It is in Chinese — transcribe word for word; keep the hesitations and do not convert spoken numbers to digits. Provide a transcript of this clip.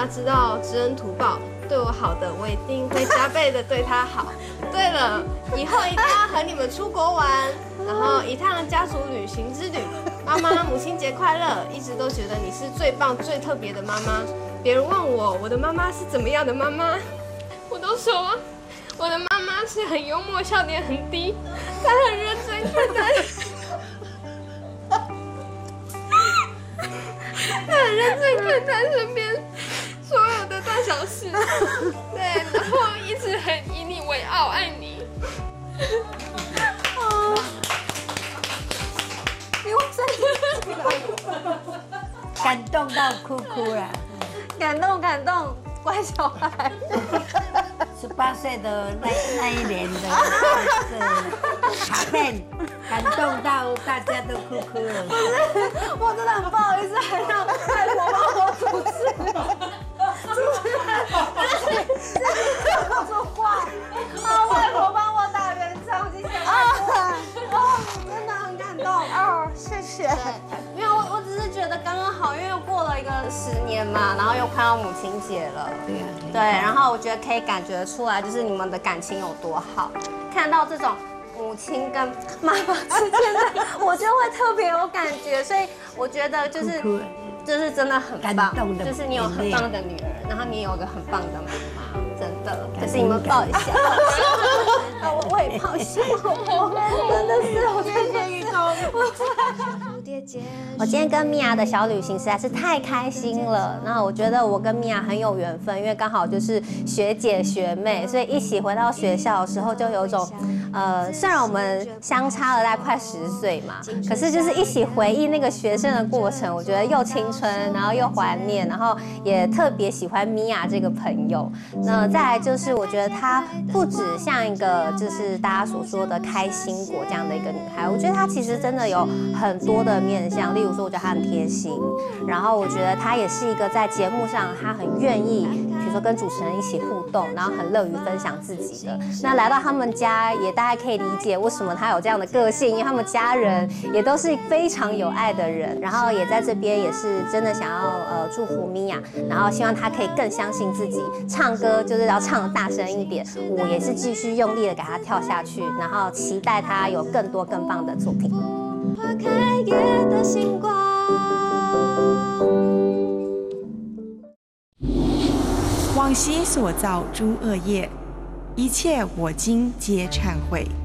妈知道知恩图报，对我好的我一定会加倍的对她好。对了，以后一定要和你们出国玩，然后一趟家族旅行之旅。妈妈，母亲节快乐！一直都觉得你是最棒、最特别的妈妈。别人问我我的妈妈是怎么样的妈妈，我都说我的妈妈是很幽默、笑点很低，她很认真看待。他很认真看待身边所有的大小事，对，然后一直很以你为傲，爱你。 哦，你我真的感动到哭哭了， 感动感动，乖小孩。 十八岁的那那一年的是卡片，感动到大家都哭哭了。 不是，我真的很不好意思，还让外婆帮我主持，主持人自己自己说出话，啊，外婆帮我打圆场，谢谢外婆。哦，真的很感动哦，谢谢。没有，我我只是觉得刚刚好，因为又过了一个十年嘛，然后又快要母亲节了。 对啊， 对，然后我觉得可以感觉出来，就是你们的感情有多好。看到这种母亲跟妈妈之间的，我就会特别有感觉，所以我觉得就是哭哭就是真的很棒，就是你有很棒的女儿，然后你有个很棒的妈妈，真的。可是你们抱一下，我我也抱一下，我真的是，我真的是。我今天跟米娅的小旅行实在是太开心了。那我觉得我跟米娅很有缘分，因为刚好就是学姐学妹，所以一起回到学校的时候，就有一种，呃，虽然我们相差了大概快十岁嘛，可是就是一起回忆那个学生的过程，我觉得又青春，然后又怀念，然后也特别喜欢米娅这个朋友。那再来就是我觉得她不只像一个就是大家所说的开心果这样的一个女孩，我觉得她其实真的有很多的面向，例如说我觉得她很贴心，然后我觉得她也是一个在节目上她很愿意，比如说跟主持人一起互动，然后很乐于分享自己的。那来到他们家也大家可以理解为什么她有这样的个性，因为他们家人也都是非常有爱的人，然后也在这边也是真的想要呃祝福米娅，然后希望她可以更相信自己，唱歌就是要唱得大声一点，舞也是继续用力的给她跳下去，然后期待她有更多更棒的作品。花开夜的星光， 往昔所造诸恶业，一切我今皆忏悔。